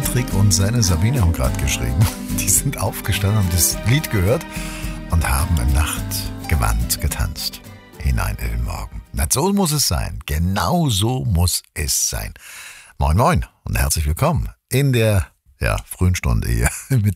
Patrick und seine Sabine haben gerade geschrieben. Die sind aufgestanden, haben das Lied gehört und haben im Nachtgewand getanzt. Hinein in den Morgen. Na, so muss es sein. Genau so muss es sein. Moin, moin und herzlich willkommen in der frühen Stunde hier mit